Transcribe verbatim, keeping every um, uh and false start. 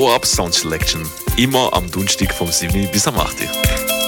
Power-Up Sound Selection. Immer am Donnerstag vom sieben bis am acht.